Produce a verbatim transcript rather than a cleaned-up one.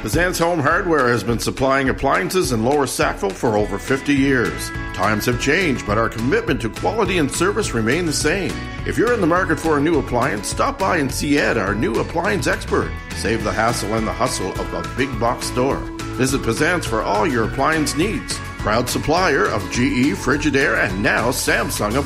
Pazant's Home Hardware has been supplying appliances in Lower Sackville for over fifty years. Times have changed, but our commitment to quality and service remain the same. If you're in the market for a new appliance, stop by and see Ed, our new appliance expert. Save the hassle and the hustle of a big box store. Visit Pazant's for all your appliance needs. Proud supplier of G E, Frigidaire, and now Samsung appliances.